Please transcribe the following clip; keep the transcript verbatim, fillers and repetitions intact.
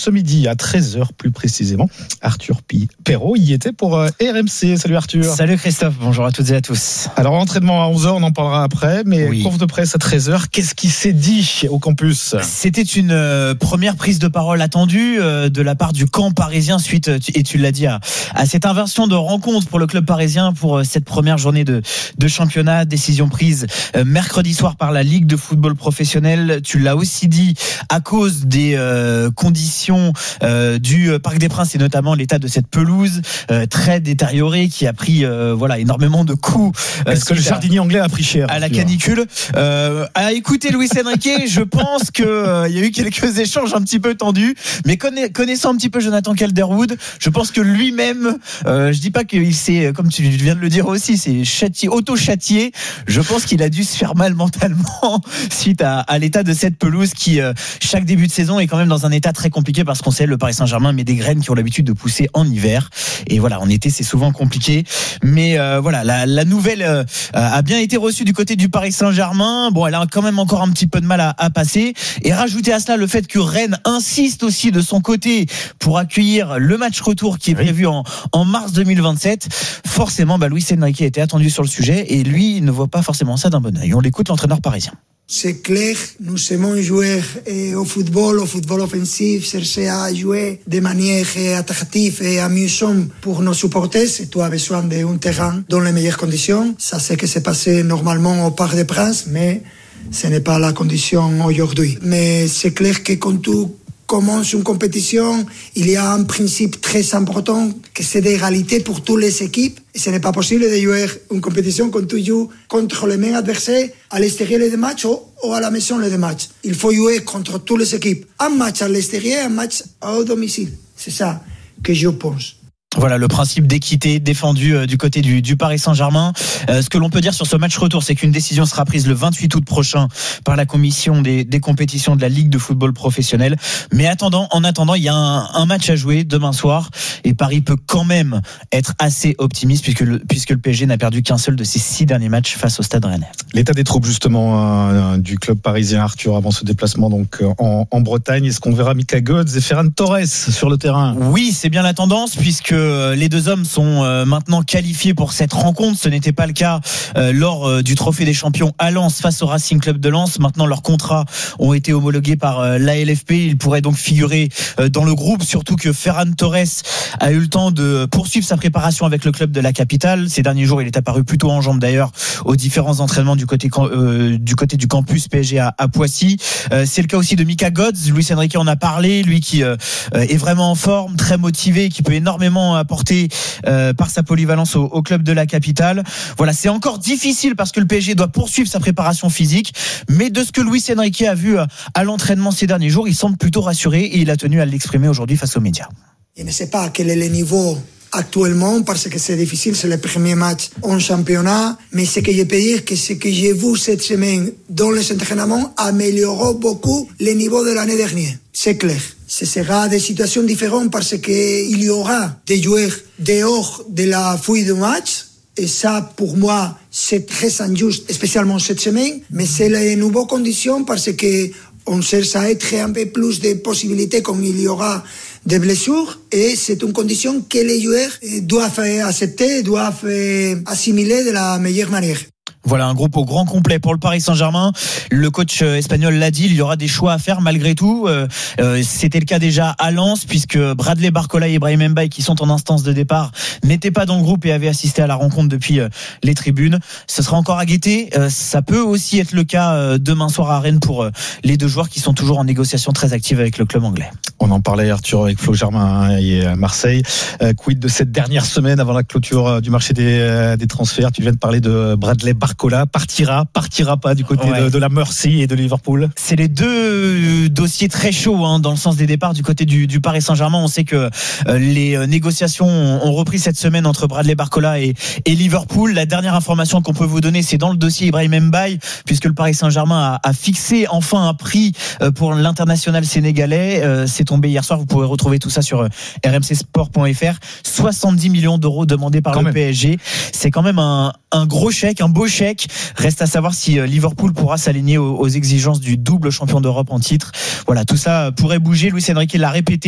ce midi à treize heures plus précisément. Arthur Perrault y était pour R M C. Salut Arthur. Salut Christophe, bonjour à toutes et à tous. Alors entraînement à onze heures, on en parlera après, mais oui. Conf de presse à treize heures, qu'est-ce qui s'est dit au campus ? C'était une euh, première prise de parole attendue euh, de la part du camp parisien suite, et tu l'as dit, à, à cette inversion de rencontre pour le club parisien pour euh, cette première journée de, de championnat. Décision prise euh, mercredi soir par la Ligue de football professionnel. Tu l'as aussi dit, à cause des euh, conditions euh, du Parc des Princes et notamment l'état de cette pelouse euh, très détériorée qui a pris euh, voilà énormément de coups. Euh, Est-ce que le jardinier anglais a pris cher à la canicule euh, à écouter Luis Enrique, je pense que euh, il y a eu quelques échanges un petit peu tendus, mais conna- connaissant un petit peu Jonathan Calderwood, je pense que lui-même, euh, je dis pas qu'il s'est, comme tu viens de le dire aussi, c'est châtié, auto-châtié. Je pense qu'il a dû se faire mal mentalement suite à, à l'état de cette pelouse qui, euh, chaque début de saison, est quand même dans un état très compliqué parce qu'on sait le Paris Saint-Germain met des graines qui ont l'habitude de pousser en hiver. Et voilà, en été, c'est souvent compliqué. Mais euh, voilà, la, la nouvelle euh, a bien été reçue du côté du Paris Saint-Germain. Bon, elle a quand même encore un petit peu de mal à, à passer. Et rajouter à cela le fait que Rennes insiste aussi de son côté pour accueillir le match retour qui est prévu en, en mars deux mille vingt-sept. Forcément, bah, Luis Enrique était attendu sur le sujet et lui, il ne voit pas forcément ça d'un bon œil. On l'écoute, l'entraîneur parisien. C'est clair, nous aimons jouer au football, au football offensif, chercher à jouer de manière attractive et amusante pour nos supporters. Et tu as besoin d'un terrain dans les meilleures conditions. Ça, c'est que c'est passé normalement au Parc des Princes, mais ce n'est pas la condition aujourd'hui. Mais c'est clair que quand tu commences une compétition, il y a un principe très important que c'est d'égalité pour toutes les équipes. Et ce n'est pas possible de jouer une compétition quand tu joues contre les mêmes adversaires à l'extérieur des matchs ou, ou à la maison des matchs. Il faut jouer contre toutes les équipes. Un match à l'extérieur, un match au domicile. C'est ça que je pense. Voilà le principe d'équité défendu euh, du côté du, du Paris Saint-Germain. Euh, ce que l'on peut dire sur ce match retour, c'est qu'une décision sera prise le vingt-huit août prochain par la commission des, des compétitions de la Ligue de football professionnel. Mais attendant, en attendant, il y a un, un match à jouer demain soir et Paris peut quand même être assez optimiste puisque le, puisque le P S G n'a perdu qu'un seul de ses six derniers matchs face au Stade Rennais. L'état des troupes justement euh, du club parisien, Arthur, avant ce déplacement donc en, en Bretagne. Est-ce qu'on verra Mika Götze et Ferran Torres sur le terrain ? Oui, c'est bien la tendance puisque les deux hommes sont maintenant qualifiés pour cette rencontre. Ce n'était pas le cas lors du Trophée des Champions à Lens face au Racing Club de Lens. Maintenant, leurs contrats ont été homologués par l'A L F P. Ils pourraient donc figurer dans le groupe, surtout que Ferran Torres a eu le temps de poursuivre sa préparation avec le club de la capitale. Ces derniers jours, il est apparu plutôt en jambes d'ailleurs aux différents entraînements du côté, euh, du, côté du campus P S G à, à Poissy. Euh, c'est le cas aussi de Mika Götze. Luis Enrique en a parlé, lui qui euh, est vraiment en forme, très motivé, qui peut énormément apporter Euh, par sa polyvalence au, au club de la capitale. Voilà, c'est encore difficile parce que le P S G doit poursuivre sa préparation physique, mais de ce que Luis Enrique a vu à l'entraînement ces derniers jours, il semble plutôt rassuré et il a tenu à l'exprimer aujourd'hui face aux médias. Je ne sais pas quel est le niveau actuellement parce que c'est difficile, c'est le premier match en championnat, mais ce que je peux dire que ce que j'ai vu cette semaine dans les entraînements améliorera beaucoup le niveau de l'année dernière, c'est clair. Ce sera des situations différentes parce qu'il y aura des joueurs dehors de la feuille de match. Et ça, pour moi, c'est très injuste, spécialement cette semaine. Mais c'est les nouvelles conditions parce que on cherche à être un peu plus de possibilités quand il y aura des blessures. Et c'est une condition que les joueurs doivent accepter, doivent assimiler de la meilleure manière. Voilà un groupe au grand complet pour le Paris Saint-Germain. Le coach espagnol l'a dit, il y aura des choix à faire malgré tout. Euh, euh, c'était le cas déjà à Lens puisque Bradley Barcola et Ibrahim Mbaye qui sont en instance de départ n'étaient pas dans le groupe et avaient assisté à la rencontre depuis euh, les tribunes. Ce sera encore à guetter. Euh, ça peut aussi être le cas euh, demain soir à Rennes pour euh, les deux joueurs qui sont toujours en négociation très active avec le club anglais. On en parlait Arthur avec Flo Germain et à Marseille. Euh, quid de cette dernière semaine avant la clôture du marché des, euh, des transferts. Tu viens de parler de Bradley Barcola. Partira, partira pas du côté ouais. de, de la Mercy et de Liverpool. C'est les deux dossiers très chauds hein, dans le sens des départs du côté du, du Paris Saint-Germain. On sait que euh, les négociations ont repris cette semaine entre Bradley Barcola et, et Liverpool. La dernière information qu'on peut vous donner, c'est dans le dossier Ibrahim Mbaye, puisque le Paris Saint-Germain a, a fixé enfin un prix pour l'international sénégalais. Euh, c'est tombé hier soir. Vous pourrez retrouver tout ça sur r m c sport point f r. soixante-dix millions d'euros demandés par quand le même. P S G. C'est quand même un, un gros chèque, un beau chèque. Reste à savoir si Liverpool pourra s'aligner aux, aux exigences du double champion d'Europe en titre. Voilà, tout ça pourrait bouger. Luis Enrique l'a répété.